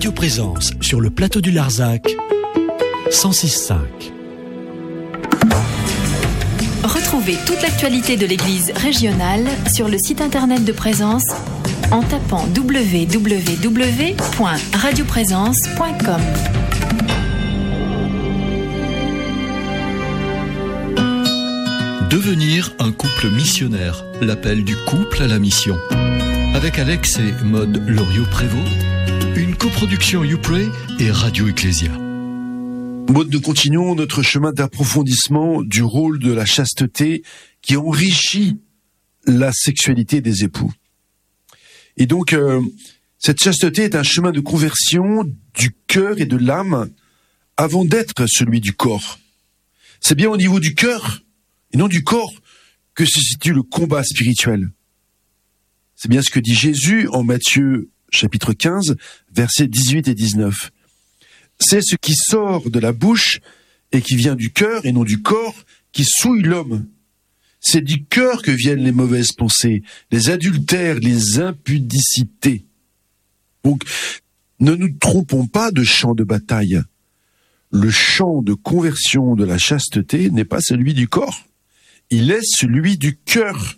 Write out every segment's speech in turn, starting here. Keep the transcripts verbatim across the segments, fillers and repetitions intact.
Radio Présence sur le plateau du Larzac, cent six virgule cinq. Retrouvez toute l'actualité de l'Église régionale sur le site internet de Présence en tapant w w w point radio présence point com. Devenir un couple missionnaire, l'appel du couple à la mission. Avec Alex et Maude Loriot-Prévost, une coproduction YouPray et Radio Ecclésia. Maude, nous continuons notre chemin d'approfondissement du rôle de la chasteté qui enrichit la sexualité des époux. Et donc, euh, cette chasteté est un chemin de conversion du cœur et de l'âme avant d'être celui du corps. C'est bien au niveau du cœur et non du corps que se situe le combat spirituel. C'est bien ce que dit Jésus en Matthieu chapitre quinze, versets dix-huit et dix-neuf. C'est ce qui sort de la bouche et qui vient du cœur et non du corps qui souille l'homme. C'est du cœur que viennent les mauvaises pensées, les adultères, les impudicités. Donc, ne nous trompons pas de champ de bataille. Le champ de conversion de la chasteté n'est pas celui du corps. Il est celui du cœur.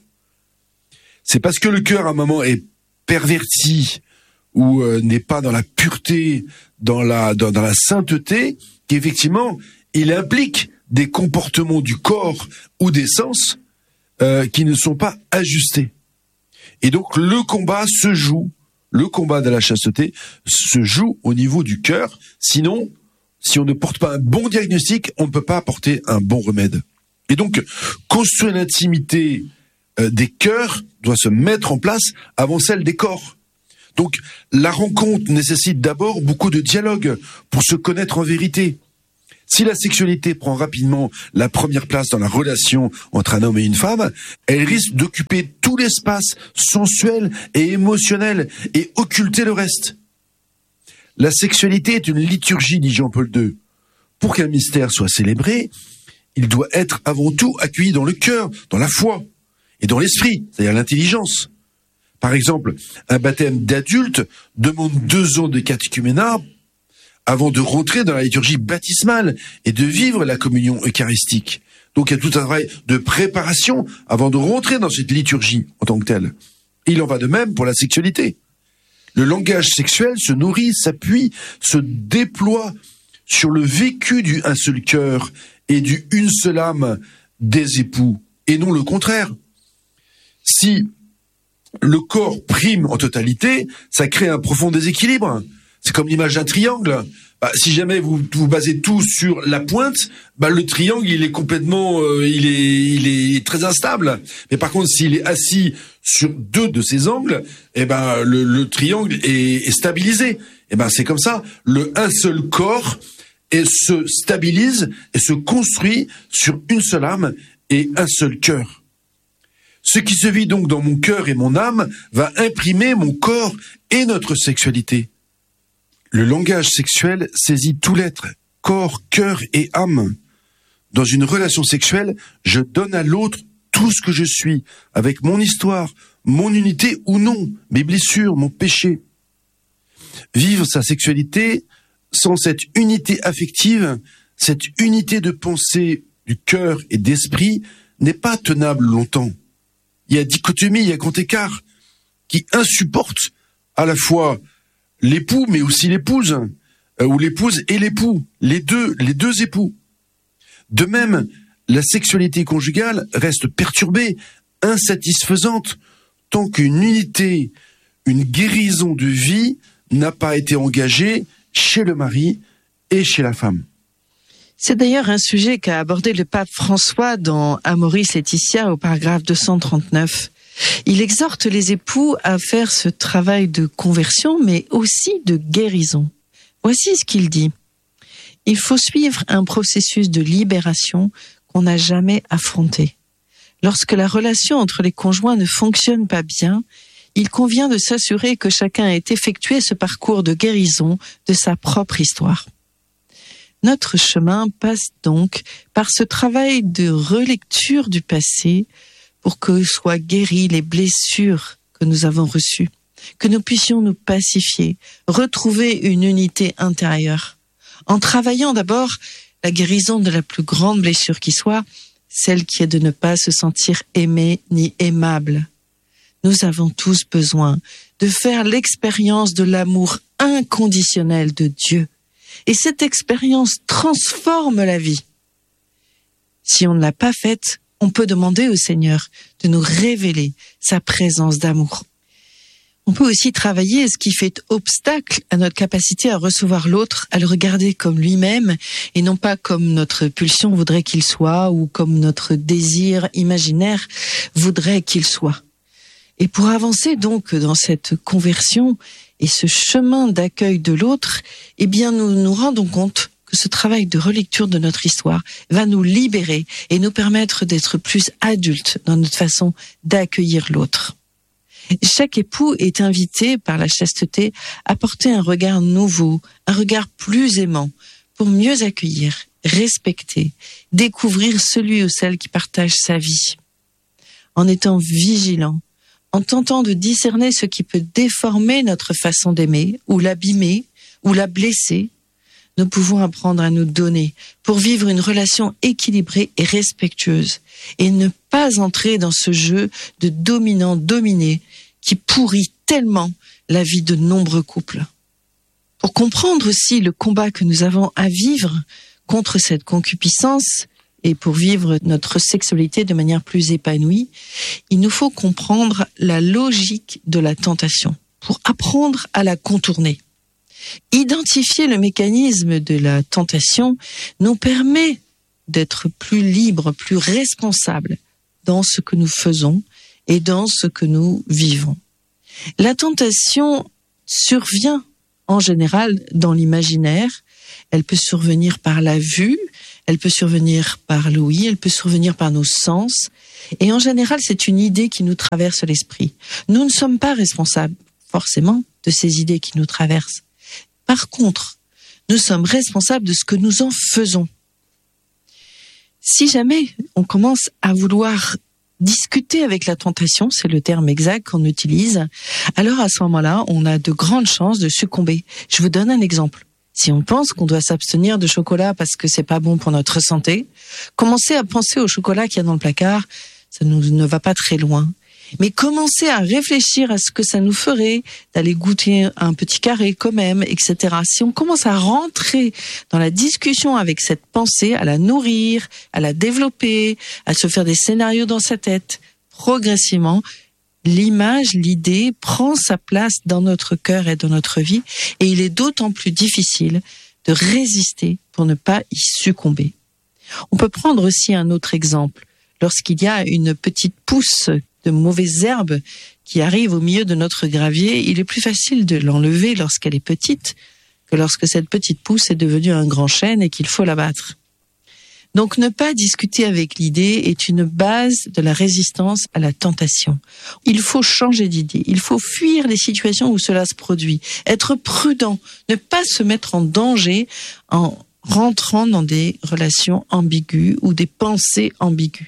C'est parce que le cœur, à un moment, est perverti ou euh, n'est pas dans la pureté, dans la, dans, dans la sainteté, qu'effectivement, il implique des comportements du corps ou des sens euh, qui ne sont pas ajustés. Et donc, le combat se joue, le combat de la chasteté se joue au niveau du cœur. Sinon, si on ne porte pas un bon diagnostic, on ne peut pas apporter un bon remède. Et donc, construire l'intimité euh, des cœurs doit se mettre en place avant celle des corps. Donc, la rencontre nécessite d'abord beaucoup de dialogue pour se connaître en vérité. Si la sexualité prend rapidement la première place dans la relation entre un homme et une femme, elle risque d'occuper tout l'espace sensuel et émotionnel et occulter le reste. La sexualité est une liturgie, dit Jean-Paul deux. Pour qu'un mystère soit célébré, il doit être avant tout accueilli dans le cœur, dans la foi et dans l'esprit, c'est-à-dire l'intelligence. Par exemple, un baptême d'adulte demande deux ans de catéchuménat avant de rentrer dans la liturgie baptismale et de vivre la communion eucharistique. Donc il y a tout un travail de préparation avant de rentrer dans cette liturgie en tant que telle. Et il en va de même pour la sexualité. Le langage sexuel se nourrit, s'appuie, se déploie sur le vécu du un seul cœur et du une seule âme des époux, et non le contraire. Si le corps prime en totalité, ça crée un profond déséquilibre. C'est comme l'image d'un triangle. Bah, si jamais vous vous basez tout sur la pointe, bah, le triangle il est complètement, euh, il est, il est très instable. Mais par contre, s'il est assis sur deux de ses angles, eh ben le, le triangle est, est stabilisé. Eh ben c'est comme ça. Le un seul corps et se stabilise et se construit sur une seule âme et un seul cœur. Ce qui se vit donc dans mon cœur et mon âme va imprimer mon corps et notre sexualité. Le langage sexuel saisit tout l'être, corps, cœur et âme. Dans une relation sexuelle, je donne à l'autre tout ce que je suis, avec mon histoire, mon unité ou non, mes blessures, mon péché. Vivre sa sexualité sans cette unité affective, cette unité de pensée du cœur et d'esprit n'est pas tenable longtemps. Il y a dichotomie, il y a grand écart qui insupporte à la fois l'époux mais aussi l'épouse, euh, ou l'épouse et l'époux, les deux, les deux époux. De même, la sexualité conjugale reste perturbée, insatisfaisante, tant qu'une unité, une guérison de vie n'a pas été engagée chez le mari et chez la femme. C'est d'ailleurs un sujet qu'a abordé le pape François dans Amoris Laetitia au paragraphe deux cent trente-neuf. Il exhorte les époux à faire ce travail de conversion, mais aussi de guérison. Voici ce qu'il dit. Il faut suivre un processus de libération qu'on n'a jamais affronté. Lorsque la relation entre les conjoints ne fonctionne pas bien, il convient de s'assurer que chacun ait effectué ce parcours de guérison de sa propre histoire. Notre chemin passe donc par ce travail de relecture du passé pour que soient guéries les blessures que nous avons reçues. que nous puissions nous pacifier, retrouver une unité intérieure, en travaillant d'abord la guérison de la plus grande blessure qui soit, celle qui est de ne pas se sentir aimé ni aimable. Nous avons tous besoin de faire l'expérience de l'amour inconditionnel de Dieu. Et cette expérience transforme la vie. Si on ne l'a pas faite, on peut demander au Seigneur de nous révéler sa présence d'amour. On peut aussi travailler ce qui fait obstacle à notre capacité à recevoir l'autre, à le regarder comme lui-même et non pas comme notre pulsion voudrait qu'il soit ou comme notre désir imaginaire voudrait qu'il soit. Et pour avancer donc dans cette conversion et ce chemin d'accueil de l'autre, eh bien nous nous rendons compte que ce travail de relecture de notre histoire va nous libérer et nous permettre d'être plus adultes dans notre façon d'accueillir l'autre. Chaque époux est invité par la chasteté à porter un regard nouveau, un regard plus aimant, pour mieux accueillir, respecter, découvrir celui ou celle qui partage sa vie. En étant vigilant, en tentant de discerner ce qui peut déformer notre façon d'aimer, ou l'abîmer, ou la blesser, nous pouvons apprendre à nous donner pour vivre une relation équilibrée et respectueuse et ne pas entrer dans ce jeu de dominant-dominé qui pourrit tellement la vie de nombreux couples. Pour comprendre aussi le combat que nous avons à vivre contre cette concupiscence et pour vivre notre sexualité de manière plus épanouie, il nous faut comprendre la logique de la tentation pour apprendre à la contourner. Identifier le mécanisme de la tentation nous permet d'être plus libres, plus responsables dans ce que nous faisons et dans ce que nous vivons. La tentation survient en général dans l'imaginaire. Elle peut survenir par la vue, elle peut survenir par l'ouïe, elle peut survenir par nos sens. Et en général, c'est une idée qui nous traverse l'esprit. Nous ne sommes pas responsables forcément de ces idées qui nous traversent. Par contre, nous sommes responsables de ce que nous en faisons. Si jamais on commence à vouloir discuter avec la tentation, c'est le terme exact qu'on utilise, alors à ce moment-là, on a de grandes chances de succomber. Je vous donne un exemple. Si on pense qu'on doit s'abstenir de chocolat parce que c'est pas bon pour notre santé, commencer à penser au chocolat qu'il y a dans le placard, ça nous, ne va pas très loin. Mais commencer à réfléchir à ce que ça nous ferait d'aller goûter un petit carré quand même, et cetera. Si on commence à rentrer dans la discussion avec cette pensée, à la nourrir, à la développer, à se faire des scénarios dans sa tête, progressivement, l'image, l'idée prend sa place dans notre cœur et dans notre vie, et il est d'autant plus difficile de résister pour ne pas y succomber. On peut prendre aussi un autre exemple. Lorsqu'il y a une petite pousse de mauvaises herbes qui arrivent au milieu de notre gravier, il est plus facile de l'enlever lorsqu'elle est petite que lorsque cette petite pousse est devenue un grand chêne et qu'il faut l'abattre. Donc ne pas discuter avec l'idée est une base de la résistance à la tentation. Il faut changer d'idée, il faut fuir les situations où cela se produit, être prudent, ne pas se mettre en danger en rentrant dans des relations ambiguës ou des pensées ambiguës.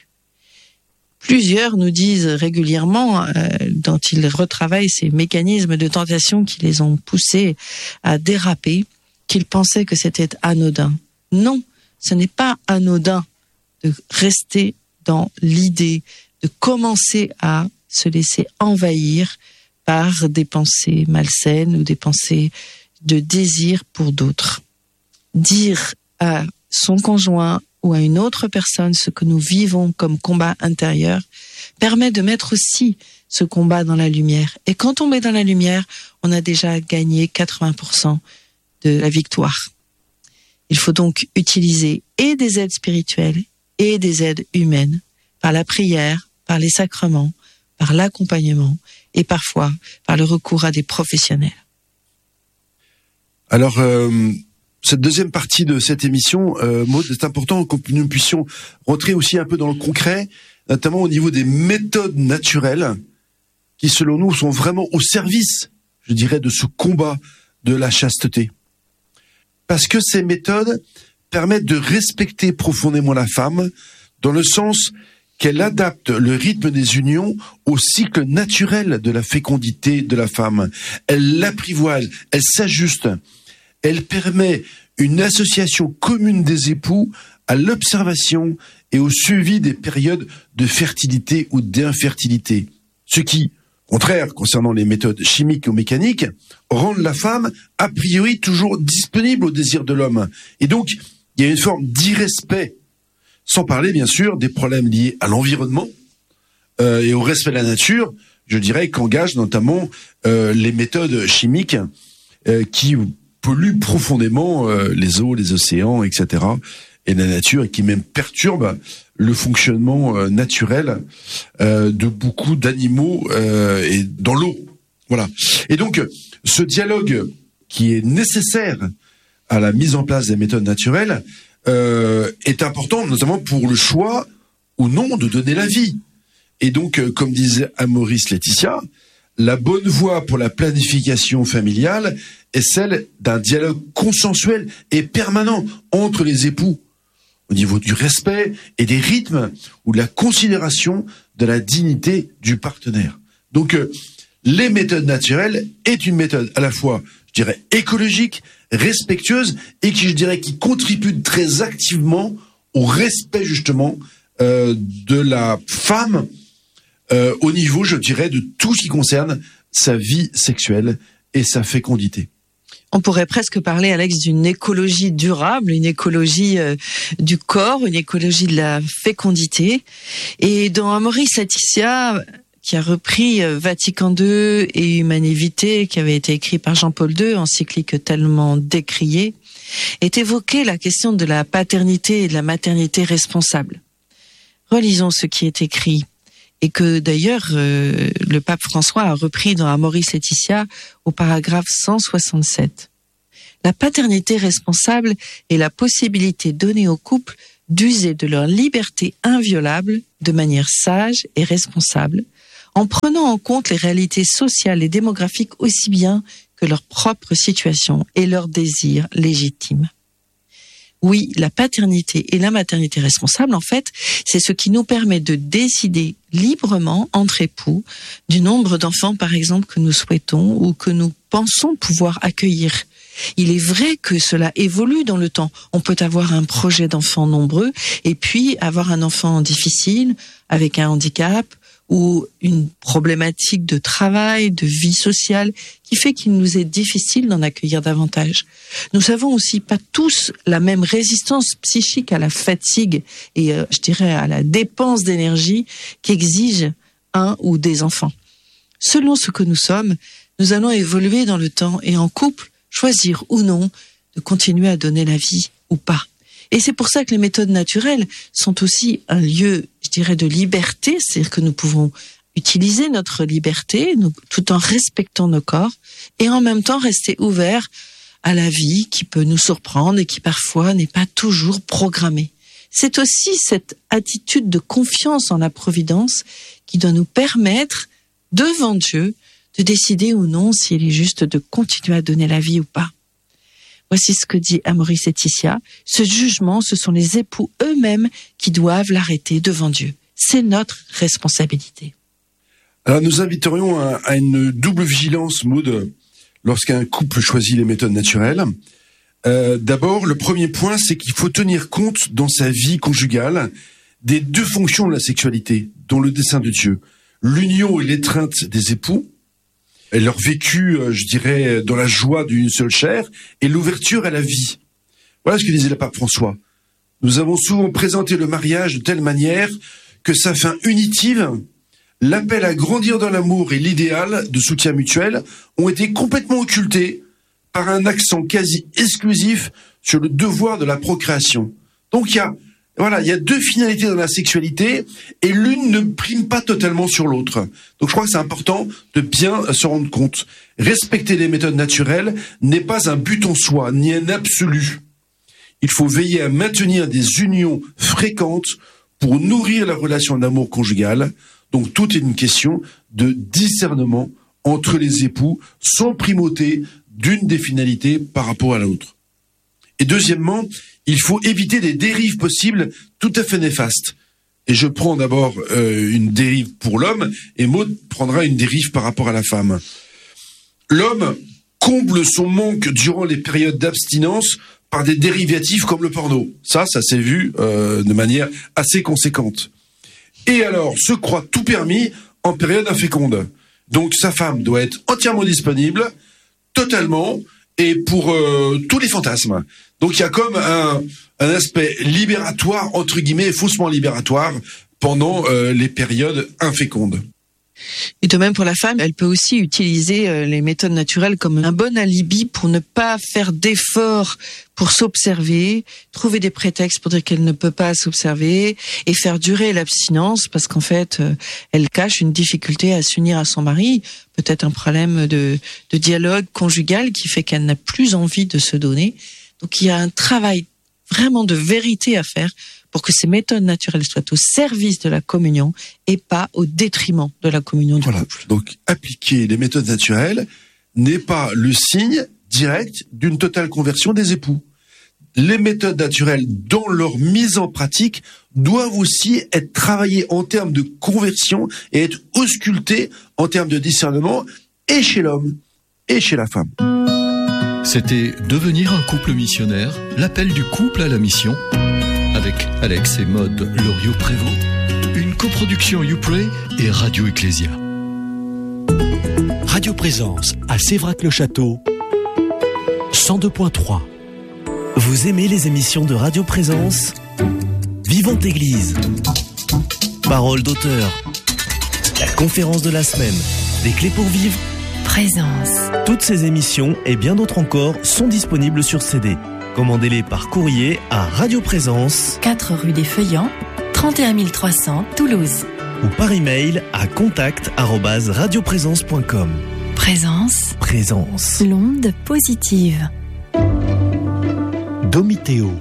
Plusieurs nous disent régulièrement, euh, quand ils retravaillent ces mécanismes de tentation qui les ont poussés à déraper, qu'ils pensaient que c'était anodin. Non, ce n'est pas anodin de rester dans l'idée, de commencer à se laisser envahir par des pensées malsaines ou des pensées de désir pour d'autres. Dire à son conjoint ou à une autre personne ce que nous vivons comme combat intérieur permet de mettre aussi ce combat dans la lumière. Et quand on met dans la lumière, on a déjà gagné quatre-vingts pour cent de la victoire. Il faut donc utiliser et des aides spirituelles et des aides humaines, par la prière, par les sacrements, par l'accompagnement et parfois par le recours à des professionnels. Alors, euh, cette deuxième partie de cette émission, euh, Maud, c'est important que nous puissions rentrer aussi un peu dans le concret, notamment au niveau des méthodes naturelles qui, selon nous, sont vraiment au service, je dirais, de ce combat de la chasteté. Parce que ces méthodes permettent de respecter profondément la femme, dans le sens qu'elle adapte le rythme des unions au cycle naturel de la fécondité de la femme. Elle l'apprivoise, elle s'ajuste. Elle permet une association commune des époux à l'observation et au suivi des périodes de fertilité ou d'infertilité. Ce qui, au contraire, concernant les méthodes chimiques ou mécaniques, rendent la femme a priori toujours disponible au désir de l'homme. Et donc, il y a une forme d'irrespect, sans parler bien sûr des problèmes liés à l'environnement euh, et au respect de la nature, je dirais qu'engagent notamment euh, les méthodes chimiques euh, qui polluent profondément euh, les eaux, les océans, et cetera, et la nature, et qui même perturbent le fonctionnement euh, naturel euh, de beaucoup d'animaux euh, et dans l'eau. Voilà. Et donc, ce dialogue qui est nécessaire à la mise en place des méthodes naturelles euh, est important, notamment pour le choix ou non de donner la vie. Et donc, euh, comme disait Amaury Laetitia, la bonne voie pour la planification familiale est celle d'un dialogue consensuel et permanent entre les époux, au niveau du respect et des rythmes ou de la considération de la dignité du partenaire. Donc, euh, les méthodes naturelles est une méthode à la fois, je dirais, écologique, respectueuse et qui, je dirais, qui contribue très activement au respect, justement, euh, de la femme euh, au niveau, je dirais, de tout ce qui concerne sa vie sexuelle et sa fécondité. On pourrait presque parler, Alex, d'une écologie durable, une écologie euh, du corps, une écologie de la fécondité. Et dans Amaury Laetitia, qui a repris euh, Vatican deux et Humanae Vitae, qui avait été écrit par Jean-Paul deux, encyclique tellement décriée, est évoquée la question de la paternité et de la maternité responsable. Relisons ce qui est écrit, et que d'ailleurs euh, le pape François a repris dans Amaury Laetitia au paragraphe cent soixante-sept. La paternité responsable est la possibilité donnée aux couples d'user de leur liberté inviolable de manière sage et responsable, en prenant en compte les réalités sociales et démographiques aussi bien que leur propre situation et leurs désirs légitimes. Oui, la paternité et la maternité responsable, en fait, c'est ce qui nous permet de décider librement entre époux du nombre d'enfants, par exemple, que nous souhaitons ou que nous pensons pouvoir accueillir. Il est vrai que cela évolue dans le temps. On peut avoir un projet d'enfant nombreux et puis avoir un enfant difficile, avec un handicap, ou une problématique de travail, de vie sociale, qui fait qu'il nous est difficile d'en accueillir davantage. Nous avons aussi pas tous la même résistance psychique à la fatigue et, euh, je dirais, à la dépense d'énergie qu'exige un ou des enfants. Selon ce que nous sommes, nous allons évoluer dans le temps et en couple, choisir ou non de continuer à donner la vie ou pas. Et c'est pour ça que les méthodes naturelles sont aussi un lieu, je dirais, de liberté, c'est-à-dire que nous pouvons utiliser notre liberté nous, tout en respectant nos corps et en même temps rester ouverts à la vie qui peut nous surprendre et qui parfois n'est pas toujours programmée. C'est aussi cette attitude de confiance en la providence qui doit nous permettre, devant Dieu, de décider ou non s'il est juste de continuer à donner la vie ou pas. Voici ce que dit Amaury Laetitia. Ce jugement, ce sont les époux eux-mêmes qui doivent l'arrêter devant Dieu. C'est notre responsabilité. Alors nous inviterions à, à une double vigilance, Maud, lorsqu'un couple choisit les méthodes naturelles. Euh, d'abord, le premier point, c'est qu'il faut tenir compte dans sa vie conjugale des deux fonctions de la sexualité, dont le dessein de Dieu. L'union et l'étreinte des époux, et leur vécu, je dirais, dans la joie d'une seule chair, et l'ouverture à la vie. Voilà ce que disait le pape François. Nous avons souvent présenté le mariage de telle manière que sa fin unitive, l'appel à grandir dans l'amour et l'idéal de soutien mutuel ont été complètement occultés par un accent quasi exclusif sur le devoir de la procréation. Donc il y a, voilà, il y a deux finalités dans la sexualité et l'une ne prime pas totalement sur l'autre. Donc je crois que c'est important de bien se rendre compte. Respecter les méthodes naturelles n'est pas un but en soi, ni un absolu. Il faut veiller à maintenir des unions fréquentes pour nourrir la relation d'amour conjugale. Donc tout est une question de discernement entre les époux, sans primauté d'une des finalités par rapport à l'autre. Et deuxièmement, il faut éviter des dérives possibles tout à fait néfastes. Et je prends d'abord euh, une dérive pour l'homme, et Maud prendra une dérive par rapport à la femme. L'homme comble son manque durant les périodes d'abstinence par des dérivatifs comme le porno. Ça, ça s'est vu euh, de manière assez conséquente. Et alors, se croit tout permis en période inféconde. Donc sa femme doit être entièrement disponible, totalement, et pour euh, tous les fantasmes. Donc il y a comme un, un aspect libératoire, entre guillemets, faussement libératoire, pendant euh, les périodes infécondes. Et de même pour la femme, elle peut aussi utiliser euh, les méthodes naturelles comme un bon alibi pour ne pas faire d'efforts pour s'observer, trouver des prétextes pour dire qu'elle ne peut pas s'observer et faire durer l'abstinence parce qu'en fait, euh, elle cache une difficulté à s'unir à son mari, peut-être un problème de, de dialogue conjugal qui fait qu'elle n'a plus envie de se donner. Donc il y a un travail vraiment de vérité à faire pour que ces méthodes naturelles soient au service de la communion et pas au détriment de la communion du voilà. couple. Donc, appliquer les méthodes naturelles n'est pas le signe direct d'une totale conversion des époux. Les méthodes naturelles, dans leur mise en pratique, doivent aussi être travaillées en termes de conversion et être auscultées en termes de discernement, et chez l'homme, et chez la femme. C'était Devenir un couple missionnaire, l'appel du couple à la mission, avec Alex et Maud Loriot-Prévost, une coproduction YouPray et Radio Ecclésia. Radio Présence à Sévrac-le-Château, cent deux point trois. Vous aimez les émissions de Radio Présence ? Vivante Église, Parole d'auteur, la conférence de la semaine, des clés pour vivre, Présence. Toutes ces émissions et bien d'autres encore sont disponibles sur C D. Commandez-les par courrier à Radio Présence, quatre rue des Feuillants, trente et un mille trois cents, Toulouse. ou par email à contact arobase radioprésence point com. Présence. Présence. L'onde positive. Domitéo.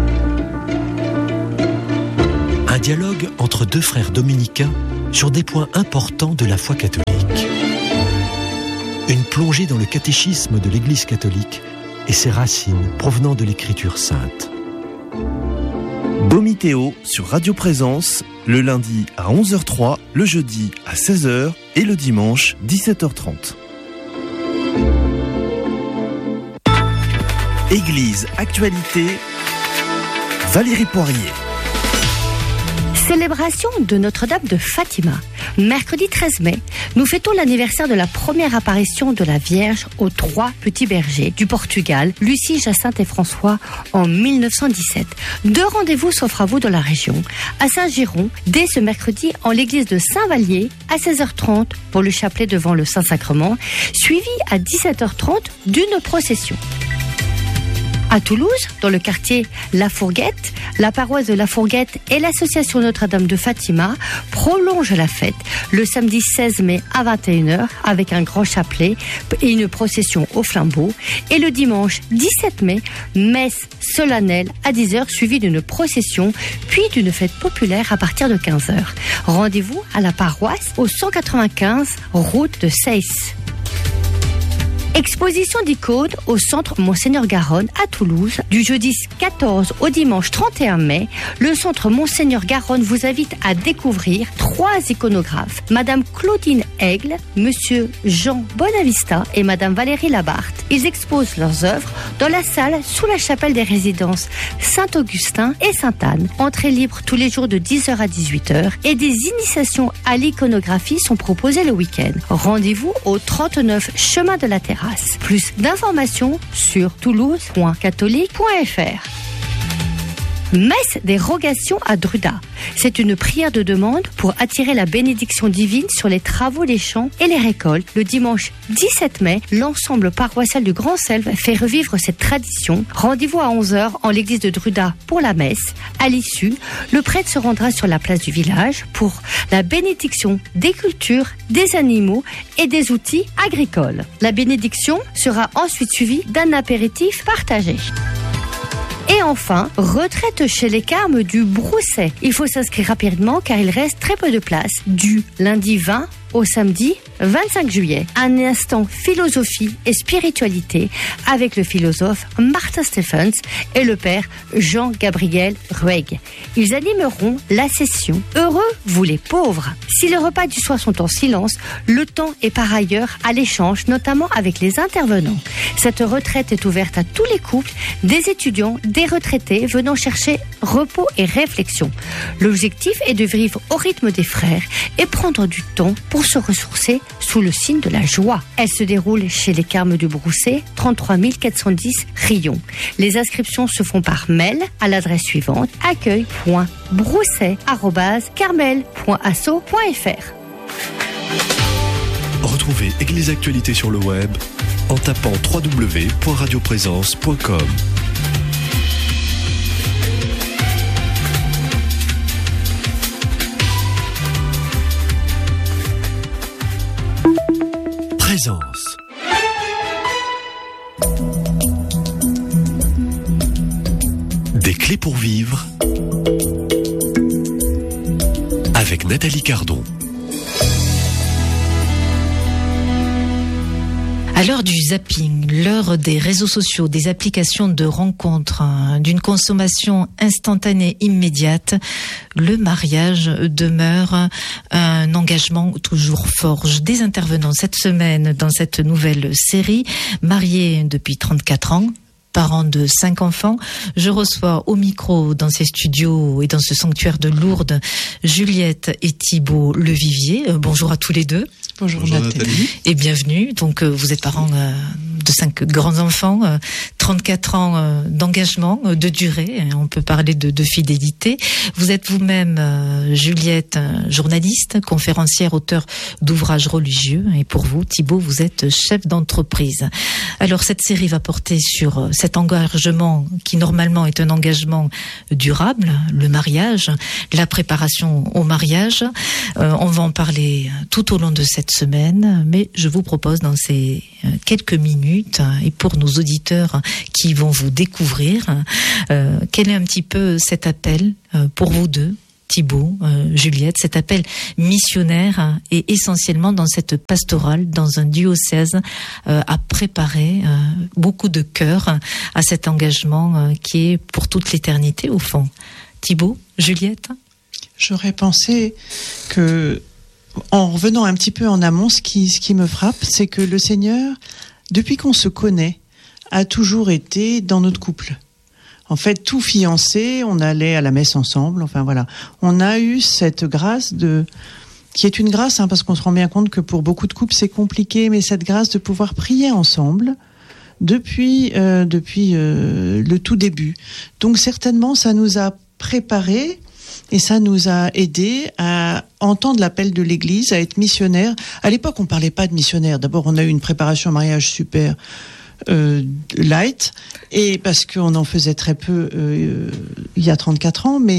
Un dialogue entre deux frères dominicains sur des points importants de la foi catholique. Une plongée dans le catéchisme de l'Église catholique et ses racines provenant de l'Écriture sainte. Domitéo sur Radio Présence, le lundi à onze heures trois, le jeudi à seize heures et le dimanche dix-sept heures trente. Église Actualité, Valérie Poirier. Célébration de Notre-Dame de Fatima. Mercredi treize mai, nous fêtons l'anniversaire de la première apparition de la Vierge aux trois petits bergers du Portugal, Lucie, Jacinthe et François, en mille neuf cent dix-sept. Deux rendez-vous s'offrent à vous dans la région. À Saint-Giron, dès ce mercredi, en l'église de Saint-Vallier, à seize heures trente pour le chapelet devant le Saint-Sacrement, suivi à dix-sept heures trente d'une procession. À Toulouse, dans le quartier La Fourguette, la paroisse de La Fourguette et l'association Notre-Dame de Fatima prolongent la fête le samedi seize mai à vingt et une heures avec un grand chapelet et une procession au flambeau, et le dimanche dix-sept mai, messe solennelle à dix heures suivie d'une procession puis d'une fête populaire à partir de quinze heures. Rendez-vous à la paroisse au cent quatre-vingt-quinze route de Seyss. Exposition d'icônes au centre Monseigneur Garonne à Toulouse. Du jeudi quatorze au dimanche trente et un mai, le centre Monseigneur Garonne vous invite à découvrir trois iconographes. Madame Claudine Aigle, Monsieur Jean Bonavista et Madame Valérie Labarthe. Ils exposent leurs œuvres dans la salle sous la chapelle des résidences Saint-Augustin et Sainte-Anne. Entrée libre tous les jours de dix heures à dix-huit heures et des initiations à l'iconographie sont proposées le week-end. Rendez-vous au trente-neuf chemin de la Terrasse. Plus d'informations sur toulouse point catholique point f r. Messe des rogations à Druda. C'est une prière de demande pour attirer la bénédiction divine sur les travaux des champs et les récoltes. Le dimanche dix-sept mai, l'ensemble paroissial du Grand Selve fait revivre cette tradition. Rendez-vous à onze heures en l'église de Druda pour la messe. À l'issue, le prêtre se rendra sur la place du village pour la bénédiction des cultures, des animaux et des outils agricoles. La bénédiction sera ensuite suivie d'un apéritif partagé. Et enfin, retraite chez les Carmes du Brousset. Il faut s'inscrire rapidement car il reste très peu de place. Du lundi vingt au samedi vingt-cinq juillet. Un instant philosophie et spiritualité avec le philosophe Martin Stephens et le père Jean-Gabriel Rueg. Ils animeront la session « Heureux, vous les pauvres ». Si les repas du soir sont en silence, le temps est par ailleurs à l'échange, notamment avec les intervenants. Cette retraite est ouverte à tous les couples, des étudiants, des retraités venant chercher repos et réflexion. L'objectif est de vivre au rythme des frères et prendre du temps pour se ressourcer sous le signe de la joie. Elle se déroule chez les Carmes du Brousset, trente-trois mille quatre cent dix Rion. Les inscriptions se font par mail à l'adresse suivante accueil point brousset arobase carmel point asso point fr. Retrouvez Église Actualité sur le web en tapant w w w point radio présence point com. Présence. Des clés pour vivre avec Nathalie Cardon. À l'heure du zapping, l'heure des réseaux sociaux, des applications de rencontres, hein, d'une consommation instantanée immédiate, le mariage demeure un engagement toujours fort. Des intervenants cette semaine dans cette nouvelle série, mariés depuis trente-quatre ans, parents de cinq enfants. Je reçois au micro dans ces studios et dans ce sanctuaire de Lourdes, Juliette et Thibaut Levivier. Euh, bonjour à tous les deux. Bonjour, bonjour Nathalie. Nathalie. Et bienvenue. Donc euh, vous êtes parents euh, de cinq grands enfants, euh, trente-quatre ans euh, d'engagement, euh, de durée. On peut parler de, de fidélité. Vous êtes vous-même, euh, Juliette, euh, journaliste, conférencière, auteur d'ouvrages religieux. Et pour vous, Thibaut, vous êtes chef d'entreprise. Alors cette série va porter sur euh, cet engagement qui normalement est un engagement durable, le mariage, la préparation au mariage. Euh, on va en parler tout au long de cette semaine, mais je vous propose dans ces quelques minutes, et pour nos auditeurs qui vont vous découvrir, euh, quel est un petit peu cet appel euh, pour vous deux, Thibaut, euh, Juliette, cet appel missionnaire et essentiellement dans cette pastorale, dans un diocèse, euh, à préparer euh, beaucoup de cœur à cet engagement euh, qui est pour toute l'éternité au fond. Thibaut, Juliette ? J'aurais pensé que, en revenant un petit peu en amont, ce qui, ce qui me frappe, c'est que le Seigneur, depuis qu'on se connaît, a toujours été dans notre couple. En fait, tout fiancé, on allait à la messe ensemble, enfin voilà. On a eu cette grâce de, qui est une grâce, hein, parce qu'on se rend bien compte que pour beaucoup de couples c'est compliqué, mais cette grâce de pouvoir prier ensemble depuis, euh, depuis euh, le tout début. Donc certainement, ça nous a préparés et ça nous a aidés à entendre l'appel de l'Église, à être missionnaires. À l'époque, on parlait pas de missionnaires. D'abord, on a eu une préparation au mariage super Euh, light, et parce qu'on en faisait très peu euh, il y a trente-quatre ans, mais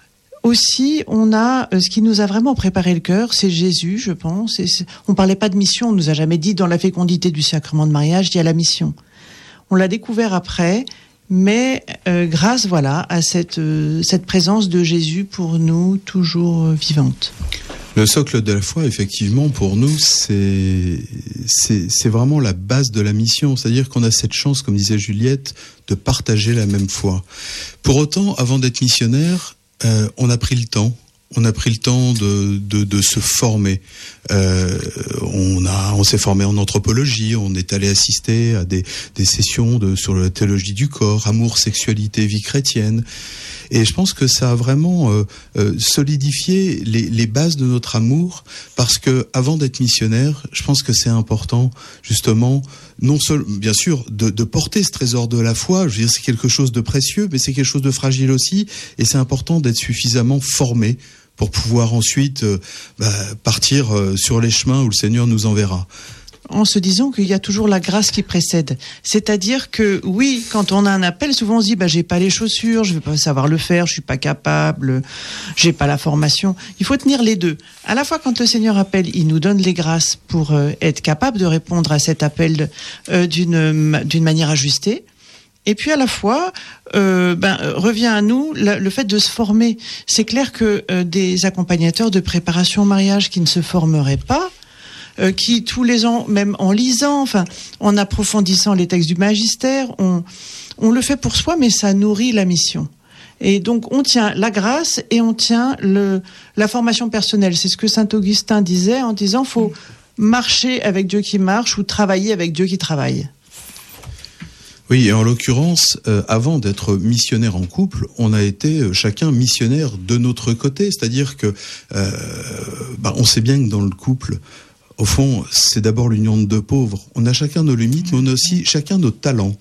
aussi on a euh, ce qui nous a vraiment préparé le cœur, c'est Jésus, je pense. Et on parlait pas de mission, on nous a jamais dit dans la fécondité du sacrement de mariage, il y a la mission. On l'a découvert après, mais euh, grâce voilà à cette euh, cette présence de Jésus pour nous toujours euh, vivante. Le socle de la foi, effectivement, pour nous, c'est, c'est, c'est vraiment la base de la mission. C'est-à-dire qu'on a cette chance, comme disait Juliette, de partager la même foi. Pour autant, avant d'être missionnaire, euh, on a pris le temps. On a pris le temps de, de, de se former. Euh, on a, on s'est formé en anthropologie. On est allé assister à des, des sessions de, sur la théologie du corps, amour, sexualité, vie chrétienne. Et je pense que ça a vraiment euh, euh, solidifié les, les bases de notre amour, parce que avant d'être missionnaire, je pense que c'est important, justement, non seulement, bien sûr, de, de porter ce trésor de la foi. Je veux dire, c'est quelque chose de précieux, mais c'est quelque chose de fragile aussi, et c'est important d'être suffisamment formé pour pouvoir ensuite euh, bah, partir euh, sur les chemins où le Seigneur nous enverra. En se disant qu'il y a toujours la grâce qui précède. C'est-à-dire que, oui, quand on a un appel, souvent on se dit, bah, j'ai pas les chaussures, je vais pas savoir le faire, je suis pas capable, j'ai pas la formation. Il faut tenir les deux. À la fois, quand le Seigneur appelle, il nous donne les grâces pour euh, être capable de répondre à cet appel euh, d'une, d'une manière ajustée. Et puis à la fois, euh, ben, revient à nous le, le fait de se former. C'est clair que euh, des accompagnateurs de préparation au mariage qui ne se formeraient pas, euh, qui tous les ans, même en lisant, enfin, en approfondissant les textes du magistère, on, on le fait pour soi, mais ça nourrit la mission. Et donc, on tient la grâce et on tient le, la formation personnelle. C'est ce que saint Augustin disait en disant, faut marcher avec Dieu qui marche ou travailler avec Dieu qui travaille. Oui, et en l'occurrence, euh, avant d'être missionnaire en couple, on a été euh, chacun missionnaire de notre côté. C'est-à-dire que, euh, bah, on sait bien que dans le couple, au fond, c'est d'abord l'union de deux pauvres. On a chacun nos limites, mais on a aussi chacun nos talents.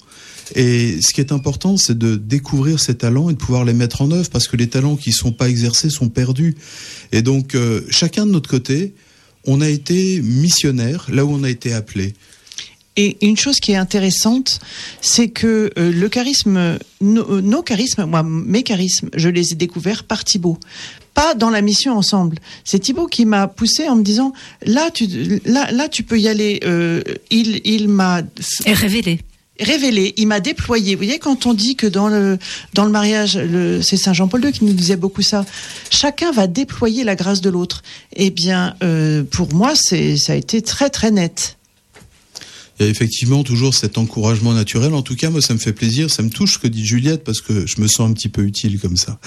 Et ce qui est important, c'est de découvrir ces talents et de pouvoir les mettre en œuvre, parce que les talents qui ne sont pas exercés sont perdus. Et donc, euh, chacun de notre côté, on a été missionnaire là où on a été appelé. Et une chose qui est intéressante, c'est que euh, le charisme, nos, nos charismes, moi, mes charismes, je les ai découverts par Thibaut. Pas dans la mission ensemble. C'est Thibaut qui m'a poussé en me disant, là, tu, là, là, tu peux y aller. Euh, il, il m'a Et révélé. révélé, il m'a déployé. Vous voyez, quand on dit que dans le dans le mariage, le, c'est saint Jean-Paul deux qui nous disait beaucoup ça. Chacun va déployer la grâce de l'autre. Eh bien, euh, pour moi, c'est ça a été très très net. Il y a effectivement toujours cet encouragement naturel. En tout cas, moi, ça me fait plaisir, ça me touche ce que dit Juliette, parce que je me sens un petit peu utile comme ça.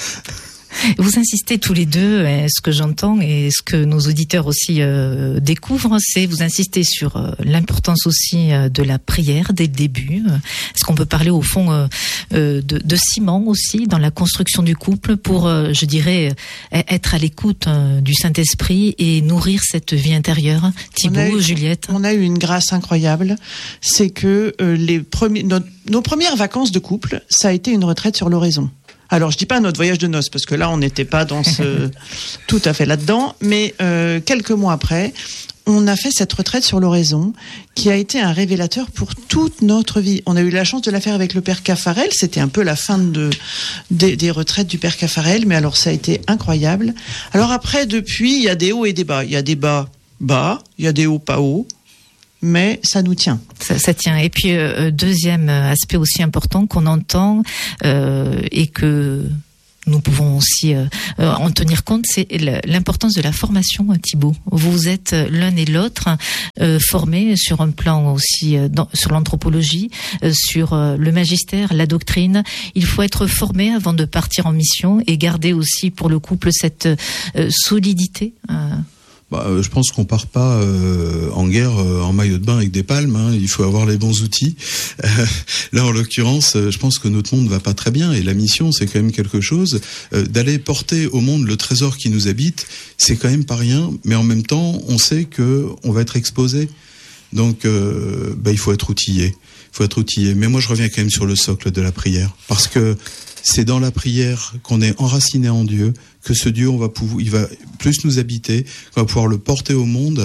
Vous insistez tous les deux, et ce que j'entends et ce que nos auditeurs aussi euh, découvrent, c'est vous insistez sur euh, l'importance aussi euh, de la prière dès le début. Est-ce qu'on peut parler au fond euh, euh, de, de ciment aussi dans la construction du couple pour, euh, je dirais, être à l'écoute euh, du Saint-Esprit et nourrir cette vie intérieure? Thibaut, eu, Juliette. On a eu une grâce incroyable, c'est que euh, les premiers, nos, nos premières vacances de couple, ça a été une retraite sur l'oraison. Alors, je dis pas notre voyage de noces, parce que là, on n'était pas dans ce, tout à fait là-dedans, mais euh, quelques mois après, on a fait cette retraite sur l'oraison, qui a été un révélateur pour toute notre vie. On a eu la chance de la faire avec le père Caffarel, c'était un peu la fin de, des, des retraites du père Caffarel, mais alors ça a été incroyable. Alors après, depuis, il y a des hauts et des bas. Il y a des bas bas, il y a des hauts pas hauts, mais ça nous tient. Ça, ça tient. Et puis, euh, deuxième aspect aussi important qu'on entend euh, et que nous pouvons aussi euh, en tenir compte, c'est l'importance de la formation, Thibaut. Vous êtes l'un et l'autre euh, formés sur un plan aussi, euh, dans, sur l'anthropologie, euh, sur euh, le magistère, la doctrine. Il faut être formé avant de partir en mission et garder aussi pour le couple cette euh, solidité. Euh, Bah, je pense qu'on part pas euh, en guerre euh, en maillot de bain avec des palmes. Hein. Il faut avoir les bons outils. Euh, là, en l'occurrence, euh, je pense que notre monde va pas très bien. Et la mission, c'est quand même quelque chose. Euh, d'aller porter au monde le trésor qui nous habite, c'est quand même pas rien. Mais en même temps, on sait que on va être exposé. Donc, euh, bah, il faut être outillé. Il faut être outillé. Mais moi, je reviens quand même sur le socle de la prière, parce que c'est dans la prière qu'on est enraciné en Dieu, que ce Dieu, on va pouvoir, il va plus nous habiter, qu'on va pouvoir le porter au monde.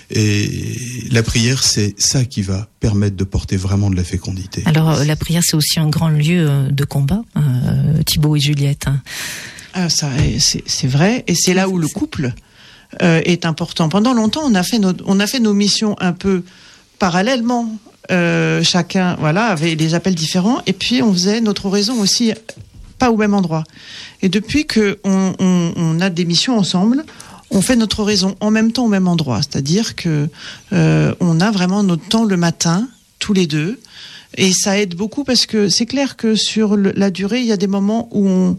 Et la prière, c'est ça qui va permettre de porter vraiment de la fécondité. Alors, la prière, c'est aussi un grand lieu de combat, euh, Thibaut et Juliette. Ah, ça, c'est, c'est vrai, et c'est là où le couple euh, est important. Pendant longtemps, on a fait nos, on a fait nos missions un peu parallèlement. Euh, chacun, voilà, avait des appels différents, et puis on faisait notre oraison aussi pas au même endroit. Et depuis que on, on, on a des missions ensemble, on fait notre oraison en même temps au même endroit. C'est-à-dire que euh, on a vraiment notre temps le matin, tous les deux, et ça aide beaucoup parce que c'est clair que sur le, la durée, il y a des moments où on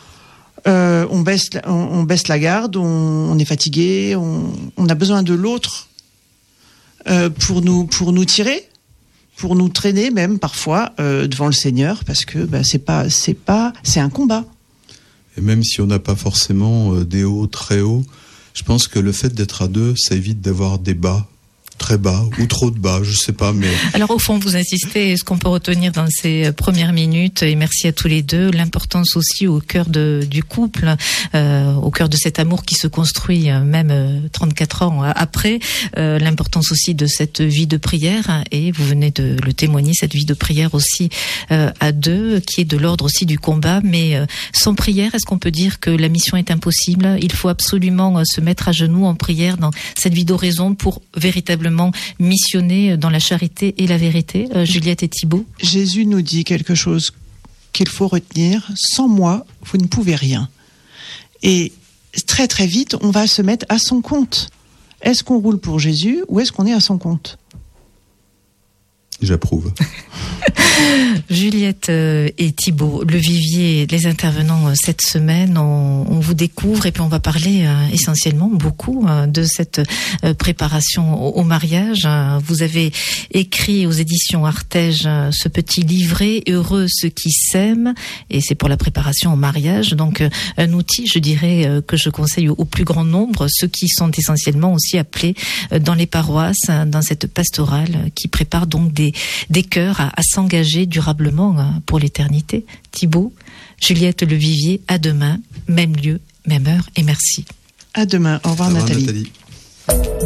euh, on baisse, on, on baisse la garde, on, on est fatigué, on, on a besoin de l'autre euh, pour nous pour nous tirer. Pour nous traîner même parfois euh, devant le Seigneur, parce que bah, c'est pas, c'est pas, c'est un combat. Et même si on n'a pas forcément euh, des hauts très hauts, je pense que le fait d'être à deux, ça évite d'avoir des bas très bas ou trop de bas, je sais pas, mais... Alors au fond, vous insistez, ce qu'on peut retenir dans ces premières minutes, et merci à tous les deux, l'importance aussi au cœur de, du couple, euh, au cœur de cet amour qui se construit même euh, trente-quatre ans après, euh, l'importance aussi de cette vie de prière, et vous venez de le témoigner, cette vie de prière aussi euh, à deux, qui est de l'ordre aussi du combat, mais euh, sans prière, est-ce qu'on peut dire que la mission est impossible? Il faut absolument euh, se mettre à genoux en prière dans cette vie d'oraison pour véritablement missionner dans la charité et la vérité. Euh, Juliette et Thibaut. Jésus nous dit quelque chose qu'il faut retenir. Sans moi, vous ne pouvez rien. Et très très vite, on va se mettre à son compte. Est-ce qu'on roule pour Jésus ou est-ce qu'on est à son compte ? J'approuve. Juliette et Thibault, le vivier, les intervenants cette semaine, on, on vous découvre et puis on va parler euh, essentiellement beaucoup euh, de cette euh, préparation au, au mariage. Vous avez écrit aux éditions Artege euh, ce petit livret « Heureux ceux qui s'aiment » et c'est pour la préparation au mariage. Donc euh, un outil, je dirais, euh, que je conseille au, au plus grand nombre, ceux qui sont essentiellement aussi appelés euh, dans les paroisses, euh, dans cette pastorale euh, qui prépare donc des, des cœurs à, à s'engager durablement pour l'éternité. Thibault, Juliette Le Vivier, à demain, même lieu, même heure et merci. À demain. Au revoir, Au revoir Nathalie. Nathalie.